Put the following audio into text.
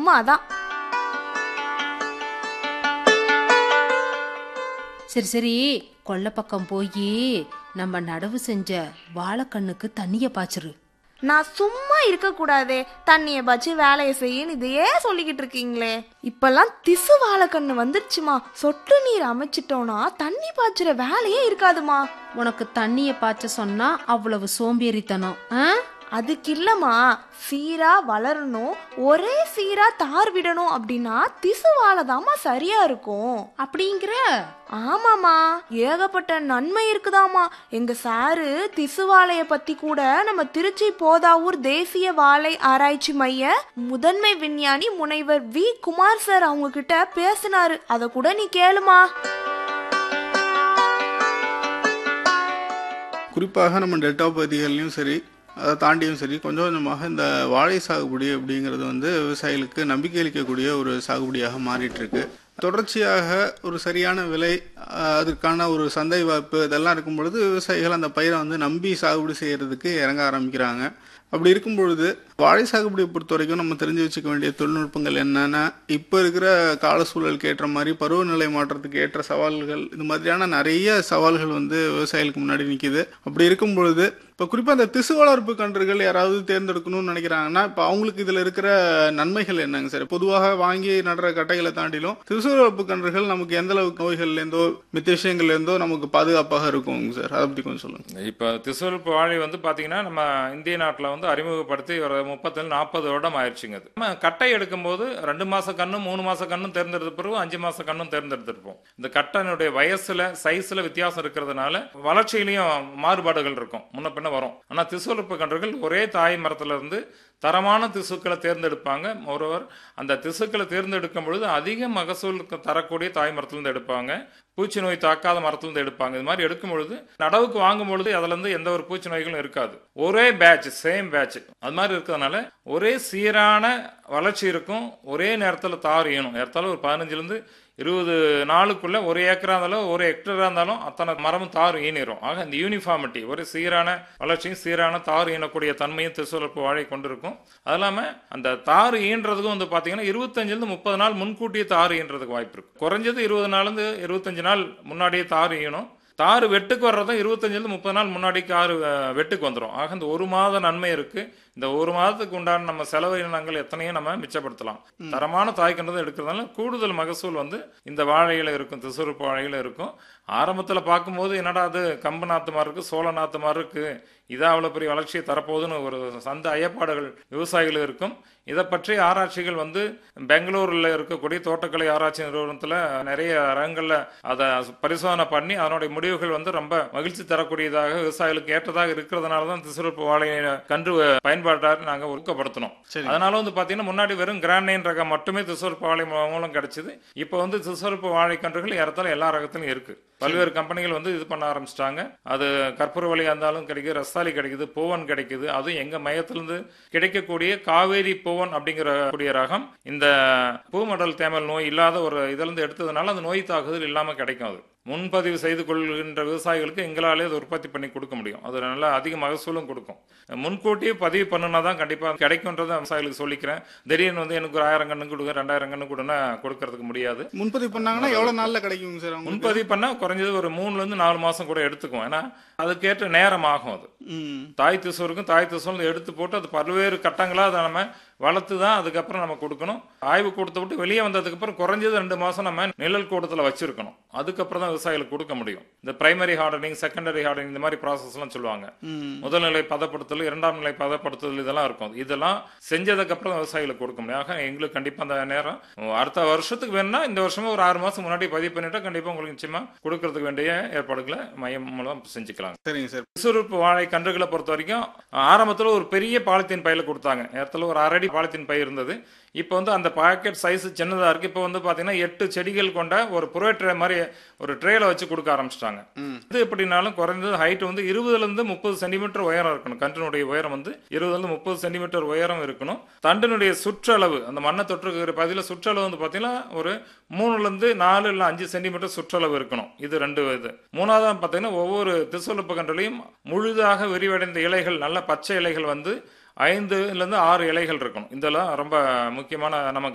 அம்மா தான். சரி சரி, கொல்லை பக்கம் போய் நம்ம நடவு செஞ்ச வாழைக்கண்ணுக்கு தண்ணிய பாய்ச்சிரு. நான் சும்மா இருக்க கூடாதே, தண்ணிய பாய்ச்சி வேலையை செய்யன்னு இதையே சொல்லிக்கிட்டு இருக்கீங்களே. இப்பெல்லாம் திசு வாழைக்கண்ணு வந்துருச்சுமா. சொட்டு நீர் அமைச்சிட்டோம்னா தண்ணி பாய்ச்சுற வேலையே இருக்காதுமா. உனக்கு தண்ணிய பாய்ச்ச சொன்னா அவ்வளவு சோம்பேறித்தனம். அதுக்கு இல்லம்மா, சீரா வளரணும், ஒரே சீரா தார் விடணும் அப்படின்னா திசு வாழைதாம்மா சரியா இருக்கும் அப்படிங்கிற? ஆமாமா, ஏகப்பட்ட நன்மை இருக்குதாமா. எங்க சாரு திசு வாழைய பத்தி கூட நம்ம திருச்சி போதாவூர் தேசிய வாழை ஆராய்ச்சி மைய முதன்மை விஞ்ஞானி முனைவர் வி குமார் சார் அவங்க கிட்ட பேசினாரு. அத கூட நீ கேளுமா. குறிப்பாக நம்ம டெல்டா பகுதிகள்லையும் சரி, அதை தாண்டியும் சரி, கொஞ்சம் கொஞ்சமாக இந்த வாழை சாகுபடி அப்படிங்கிறது வந்து விவசாயிகளுக்கு நம்பிக்கை அளிக்கக்கூடிய ஒரு சாகுபடியாக மாறிட்டு இருக்கு. தொடர்ச்சியாக ஒரு சரியான விலை, அதற்கான ஒரு சந்தை வாய்ப்பு இதெல்லாம் இருக்கும் பொழுது விவசாயிகள் அந்த பயிரை வந்து நம்பி சாகுபடி செய்யறதுக்கு இறங்க ஆரம்பிக்கிறாங்க. அப்படி இருக்கும் பொழுது வாழை சாகுபடியை பொறுத்த வரைக்கும் நம்ம தெரிஞ்சு வச்சுக்க வேண்டிய தொழில்நுட்பங்கள் என்னென்னா, இப்போ இருக்கிற கால சூழலுக்கு ஏற்ற மாதிரி பருவநிலை மாற்றத்துக்கு ஏற்ற சவால்கள், இது மாதிரியான நிறைய சவால்கள் வந்து விவசாயிகளுக்கு முன்னாடி நிற்கிது. அப்படி இருக்கும் பொழுது இப்போ குறிப்பாக இந்த திசு வளர்ப்பு கன்றுகள் யாராவது தேர்ந்தெடுக்கணும்னு நினைக்கிறாங்கன்னா, இப்போ அவங்களுக்கு இதில் இருக்கிற நன்மைகள் என்னங்க சார்? பொதுவாக வாங்கி நடுற கட்டைகளை தாண்டிலும் திசு வளர்ப்பு கன்றுகள் நமக்கு எந்த அளவுக்கு நோய்கள்லேருந்தோ மித்த விஷயங்கள்லேருந்தோ நமக்கு பாதுகாப்பாக இருக்குங்க சார்? அதை பற்றி கொஞ்சம் சொல்லுங்கள். இப்போ திசு வளர்ப்பு வாழை வந்து பார்த்தீங்கன்னா நம்ம இந்திய நாட்டில் வந்து அறிமுகப்படுத்தி ஒரு 30-40 வருடம் ஆயிடுச்சுங்க. அது நம்ம கட்டை எடுக்கும்போது 2 மாச கண்ணும் 3 மாச கண்ணும் தேர்ந்தெடுத்த பிறகு 5 மாச கண்ணும் தேர்ந்தெடுத்திருப்போம். இந்த கட்டனுடைய வயசுல சைஸ்ல வித்தியாசம் இருக்கிறதுனால வளர்ச்சியிலையும் மாறுபாடுகள் இருக்கும், முன்ன பின்ன வரும். ஆனா திசு வளர்ப்பு கன்றுகள் ஒரே தாய் மரத்துல இருந்து தரமான திசுக்களை தேர்ந்தெடுப்பாங்க. ஒருவர் அந்த திசுக்களை தேர்ந்தெடுக்கும் பொழுது அதிக மகசூல் தரக்கூடிய தாய் மரத்திலிருந்து எடுப்பாங்க, பூச்சி நோய் தாக்காத மரத்திலிருந்து எடுப்பாங்க. இது மாதிரி எடுக்கும் பொழுது நடவுக்கு வாங்கும் பொழுது அதுல இருந்து எந்த ஒரு பூச்சி நோய்களும் இருக்காது. ஒரே பேட்ச், சேம் பேட்ச் அது மாதிரி இருக்கிறதுனால ஒரே சீரான வளர்ச்சி இருக்கும். ஒரே நேரத்தில் தார் ஈனும். ஏறத்தாலும் ஒரு 15-20 நாளுக்குள்ள ஒரு ஏக்கரா இருந்தாலும் ஒரு ஹெக்டரா இருந்தாலும் அத்தனை மரமும் தார் ஈனிரும். ஆக இந்த யூனிஃபார்மிட்டி, ஒரு சீரான வளர்ச்சியும் சீரான தார் ஈனக்கூடிய தன்மையும் திசு வளர்ப்பு வாழை கொண்டிருக்கும். அது இல்லாம அந்த தார் ஈன்றதுக்கும் வந்து பாத்தீங்கன்னா 25-30 நாள் முன்கூட்டியே தார் ஈன்றதுக்கு வாய்ப்பு இருக்கு. குறைஞ்சது 20 நாள்ல 25 நாள் முன்னாடியே தார் ஈனும். தார் வெட்டுக்கு வர்றதும் 25-30 நாள் முன்னாடி கார் வெட்டுக்கு வந்துடும். ஆக இந்த 1 மாத நன்மை இருக்கு. இந்த 1 மாதத்துக்கு உண்டான நம்ம செலவினங்கள் எத்தனையும் நம்ம மிச்சப்படுத்தலாம். தரமான தாய்க்கன்றதை எடுக்கிறதுனால கூடுதல் மகசூல் வந்து இந்த வாழையில இருக்கும், திசுறுப்பு வாழையில இருக்கும். ஆரம்பத்தில் பார்க்கும்போது என்னடா அது கம்பு நாத்து மாதிரி இருக்கு, சோள நாத்து மாதிரி இருக்கு, இதான் அவ்வளோ பெரிய வளர்ச்சியை தரப்போகுதுன்னு ஒரு சந்த ஐயப்பாடுகள் விவசாயிகள் இருக்கும். இதை பற்றி ஆராய்ச்சிகள் வந்து பெங்களூரில் இருக்கக்கூடிய தோட்டக்கலை ஆராய்ச்சி நிறுவனத்தில் நிறைய ரகங்களில் அதை பரிசோதனை பண்ணி அதனுடைய முடிவுகள் வந்து ரொம்ப மகிழ்ச்சி தரக்கூடியதாக விவசாயிகளுக்கு ஏற்றதாக இருக்கிறதுனால தான் திசுறுப்பு வாழை கன்று பயன்பாட்டாக நாங்கள் ஊக்கப்படுத்தணும். அதனால வந்து பார்த்தீங்கன்னா முன்னாடி வெறும் கிராண்ட் ரகம் மட்டுமே திசுறுப்பு வாழை மூலம் கிடைச்சிது. இப்போ வந்து திசுறுப்பு வாழை கன்றுகள் ஏறத்தாலும் எல்லா ரகத்திலும் இருக்கு. பல்வேறு கம்பெனிகள் வந்து இது பண்ண ஆரம்பிச்சிட்டாங்க. அது கற்பூரவள்ளியா இருந்தாலும் கிடைக்குது, ரஸ்தாலி கிடைக்குது, பூவன் கிடைக்குது. அதுவும் எங்க மையத்திலிருந்து கிடைக்கக்கூடிய காவேரி பூவன் அப்படிங்கிற கூடிய ரகம் இந்த பூமடல் தேமல் நோய் இல்லாத ஒரு இதுல இருந்து எடுத்ததுனால அந்த நோய் தாக்குதல் இல்லாம கிடைக்கும். அது முன்பதிவு செய்து கொள்கின்ற விவசாயிகளுக்கு எங்களாலே அதை உற்பத்தி பண்ணி கொடுக்க முடியும். அது நல்லா அதிக மகசூலும் கொடுக்கும். முன்கூட்டியே பதிவு பண்ணுனா தான் கண்டிப்பா கிடைக்கும்ன்றதை விவசாயிகளுக்கு சொல்லிக்கிறேன். திடீர்னு வந்து எனக்கு ஒரு 1000 கண்ணு கொடுங்க, 2000 கண்ணு கொடுன்னா கொடுக்கறதுக்கு முடியாது. முன்பதிவு பண்ணாங்கன்னா எவ்வளவு நாள்ல கிடைக்கும் சார்? முன்பதிவு பண்ணா குறைஞ்சது ஒரு 3-4 மாசம் கூட எடுத்துக்கும். ஏன்னா அதுக்கேற்ற நேரம் ஆகும். அது தாய் திசுவருக்கும் தாய் திசுவல் எடுத்து போட்டு அது பல்வேறு கட்டங்களா அதை நம்ம வளர்த்து தான் அதுக்கப்புறம் நம்ம கொடுக்கணும். ஆய்வு கூடத்தை விட்டு வெளியே வந்ததுக்கு அப்புறம் குறைஞ்சது 2 மாசம் நம்ம நிழல் கூடத்துல வச்சிருக்கணும். அதுக்கப்புறம் தான் விவசாயிகளுக்கு கொடுக்க முடியும். இந்த பிரைமரி ஹார்டனிங், செகண்டரி ஹார்டனிங் இந்த மாதிரி ப்ராசஸ் எல்லாம் சொல்லுவாங்க. முதல் நிலை பதப்படுத்தல், 2ஆம் நிலை பதப்படுத்துதல் இதெல்லாம் இருக்கும். இதெல்லாம் செஞ்சதுக்கு அப்புறம் விவசாயிகளுக்கு கொடுக்க முடியும். ஆக எங்களுக்கு கண்டிப்பா அந்த நேரம் அடுத்த வருஷத்துக்கு வேணும்னா இந்த வருஷமே ஒரு 6 மாசம் முன்னாடி பதிவு பண்ணிட்டா கண்டிப்பா உங்களுக்கு நிச்சயமா கொடுக்கறதுக்கு வேண்டிய ஏற்பாடுகளை மையம் மூலம் செஞ்சுக்கலாம். சரிங்க சார். திசுறுப்பு வாழை கன்றுகளை பொறுத்த வரைக்கும் ஆரம்பத்தில் ஒரு பெரிய பாலித்தீன் பையில கொடுத்தாங்க. நேரத்தில் ஒரு 1/2 அடி பாலித்தீன் பை இருந்தது. இப்போ வந்து அந்த பாக்கெட் சைஸ் சின்னதா இருக்கு. இப்போ வந்து பாத்தீங்கன்னா 8 செடிகள் கொண்ட ஒரு புரோ ட்ரே மாதிரி ஒரு ட்ரேல வச்சு கொடுக்க ஆரம்பிச்சிட்டாங்க. இது எப்படினாலும் குறைந்தது ஹைட் வந்து 20-30 சென்டிமீட்டர் உயரம் இருக்கணும். கன்றினுடைய உயரம் வந்து 20-30 சென்டிமீட்டர் உயரம் இருக்கணும். தண்டினுடைய சுற்றளவு அந்த மண்ணை தொற்றுக்கிற பகுதியில் சுற்றளவு வந்து பாத்தீங்கன்னா ஒரு 3-4 இல்ல 5 சென்டிமீட்டர் சுற்றளவு இருக்கணும். இது 2 இது. மூணாவது பாத்தீங்கன்னா ஒவ்வொரு திசுவலுப்பு கன்றுலையும் முழுதாக விரிவடைந்த இலைகள், நல்ல பச்சை இலைகள் வந்து 5-6 இலைகள் இருக்கணும். இதெல்லாம் ரொம்ப முக்கியமான நமக்கு